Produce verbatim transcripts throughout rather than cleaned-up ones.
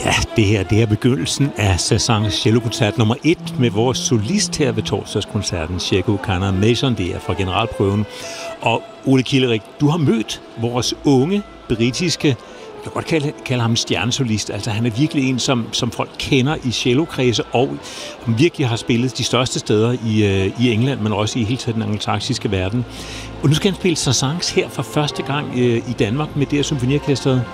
Ja, det her det er begyndelsen af Saint-Saëns cellokoncert nummer et med vores solist her ved torsdagskoncerten, Checco Canna-Mason, det er fra generalprøven. Og Ole Kielerik, du har mødt vores unge britiske, jeg kan godt kalde, kalde ham stjernesolist, altså han er virkelig en, som, som folk kender i cellokredse, og som virkelig har spillet de største steder i, øh, i England, men også i hele tiden den angelsaksiske verden. Og nu skal han spille Saint-Saëns her for første gang øh, i Danmark med det her symfoniorkestret.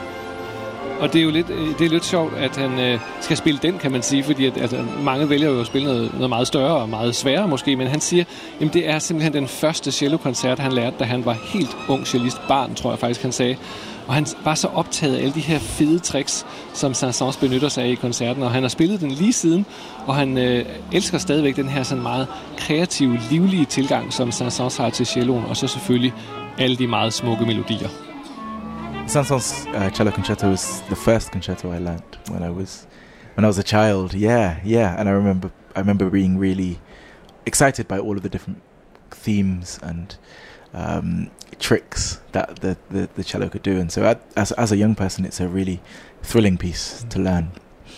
Og det er jo lidt, det er lidt sjovt, at han øh, skal spille den, kan man sige, fordi at, altså, mange vælger jo at spille noget, noget meget større og meget sværere måske, men han siger, at det er simpelthen den første cellokoncert, han lærte, da han var helt ung cellist, barn, tror jeg faktisk, han sagde. Og han var så optaget af alle de her fede tricks, som Saint-Saëns benytter sig af i koncerten, og han har spillet den lige siden, og han øh, elsker stadigvæk den her sådan meget kreative, livlige tilgang, som Saint-Saëns har til celloen, og så selvfølgelig alle de meget smukke melodier. Saint-Saëns uh, cello concerto was the first concerto I learned when I was when I was a child. Yeah, yeah, and I remember I remember being really excited by all of the different themes and um, tricks that the, the the cello could do. And so, as as a young person, it's a really thrilling piece to learn.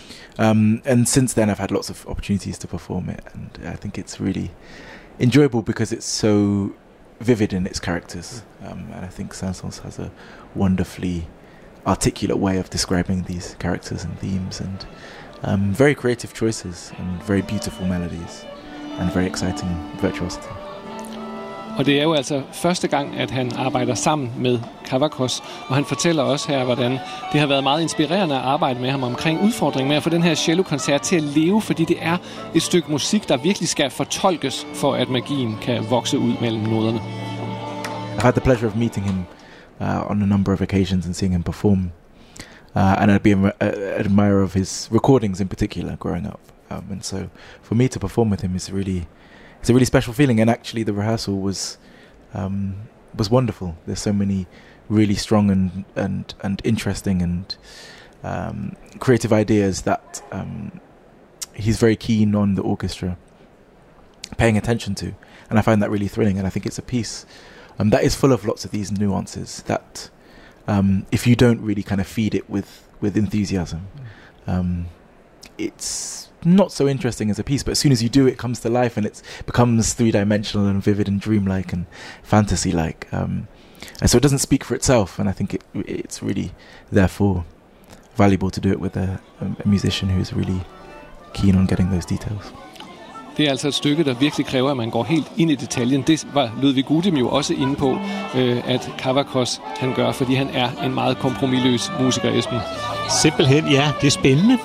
Um, and since then, I've had lots of opportunities to perform it, and I think it's really enjoyable because it's so vivid in its characters, um, and I think Saint-Saëns has a wonderfully articulate way of describing these characters and themes, and um, very creative choices and very beautiful melodies and very exciting virtuosity. Og det er jo altså første gang, at han arbejder sammen med Kavakos, og han fortæller også her, hvordan det har været meget inspirerende at arbejde med ham omkring udfordringen med at få den her cellokoncert til at leve, fordi det er et stykke musik, der virkelig skal fortolkes, for at magien kan vokse ud mellem noderne. I've had the pleasure of meeting him uh, on a number of occasions and seeing him perform, uh, and I'd be an admirer of his recordings in particular growing up. Um, and so for me to perform with him is really It's a really special feeling, and actually the rehearsal was um, was wonderful. There's so many really strong and and, and interesting and um, creative ideas that um, he's very keen on the orchestra paying attention to, and I find that really thrilling. And I think it's a piece um, that is full of lots of these nuances that um, if you don't really kind of feed it with with enthusiasm, um, it's not so interesting as a piece, but as soon as you do, it comes to life and it becomes three-dimensional and vivid and dreamlike and fantasy-like. Um, and so it doesn't speak for itself, and I think it, it's really, therefore, valuable to do it with a, a musician who's really keen on getting those details. Det er altså et stykke, der virkelig kræver, at man går helt ind i detaljen. Det var Ludvig Gudim jo også inde på, øh, at Kavakos han gør, fordi han er en meget kompromisløs musiker, Esben. Simpelthen, ja, det er spændende.